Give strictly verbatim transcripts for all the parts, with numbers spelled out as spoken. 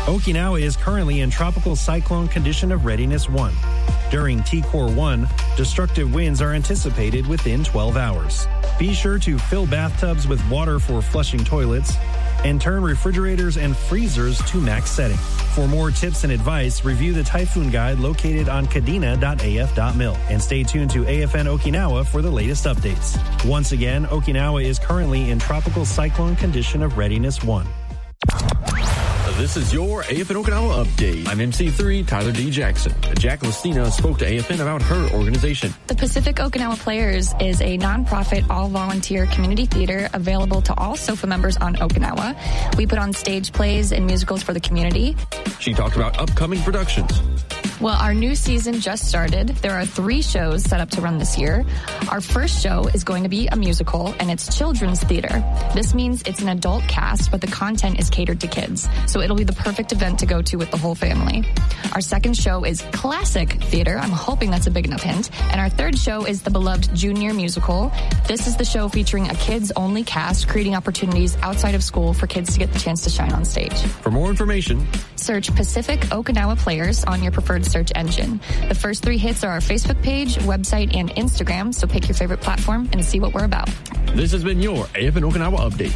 Okinawa is currently in tropical cyclone condition of readiness one. During T Core one, destructive winds are anticipated within twelve hours. Be sure to fill bathtubs with water for flushing toilets and turn refrigerators and freezers to max setting. For more tips and advice, review the Typhoon Guide located on kadena dot a f dot mil and stay tuned to A F N Okinawa for the latest updates. Once again, Okinawa is currently in tropical cyclone condition of readiness one. This is your A F N Okinawa update. I'm M C three, Tyler D. Jackson. Jack Listina spoke to A F N about her organization. The Pacific Okinawa Players is a nonprofit, all-volunteer community theater available to all SOFA members on Okinawa. We put on stage plays and musicals for the community. She talked about upcoming productions. Well, our new season just started. There are three shows set up to run this year. Our first show is going to be a musical, and it's children's theater. This means it's an adult cast, but the content is catered to kids. So it'll be the perfect event to go to with the whole family. Our second show is classic theater. I'm hoping that's a big enough hint. And our third show is the beloved junior musical. This is the show featuring a kids-only cast, creating opportunities outside of school for kids to get the chance to shine on stage. For more information, search Pacific Okinawa Players on your preferred search engine. The first three hits are our Facebook page, website, and Instagram, so pick your favorite platform and see what we're about. This has been your A F N Okinawa update.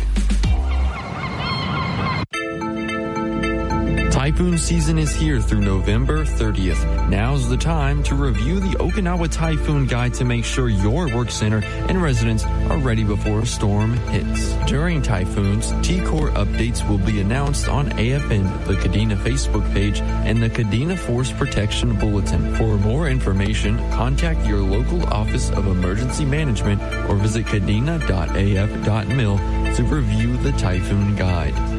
Typhoon season is here through November thirtieth. Now's the time to review the Okinawa Typhoon Guide to make sure your work center and residents are ready before a storm hits. During typhoons, T-Core updates will be announced on A F N, the Kadena Facebook page, and the Kadena Force Protection Bulletin. For more information, contact your local Office of Emergency Management or visit kadena dot a f dot mil to review the Typhoon Guide.